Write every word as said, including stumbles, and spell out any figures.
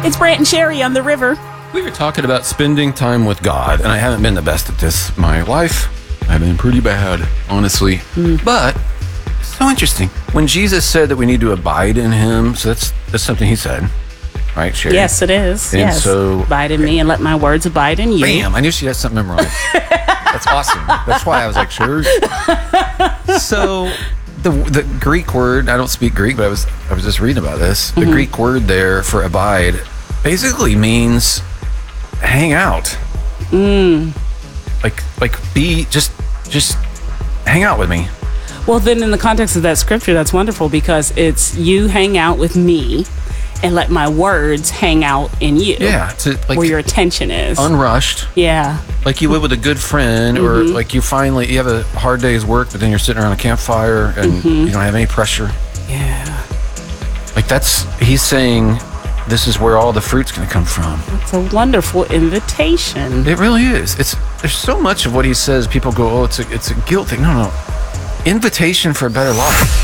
It's Brant and Sherry on the river. We were talking about spending time with God, and I haven't been the best at this my life. I've been pretty bad, honestly. Mm. But it's so interesting. When Jesus said that we need to abide in him, so that's that's something he said, right, Sherry? Yes, it is. And yes. so, abide in me and let my words abide in you. Bam! I knew she had something memorized. That's awesome. That's why I was like, sure. So the the Greek word, I don't speak Greek, but I was I was just reading about this. The mm-hmm. Greek word there for abide basically means hang out. Mm. Like like be just just hang out with me. Well, then in the context of that scripture, that's wonderful because it's you hang out with me and let my words hang out in you. Yeah. To, like, where your attention is. Unrushed. Yeah. Like you would with a good friend, or mm-hmm. like you finally, you have a hard day's work, but then you're sitting around a campfire and mm-hmm. you don't have any pressure. Yeah. Like that's, he's saying, this is where all the fruit's going to come from. It's a wonderful invitation. It really is. It's there's so much of what he says. People go, oh, it's a it's a guilt thing. No, no, invitation for a better life.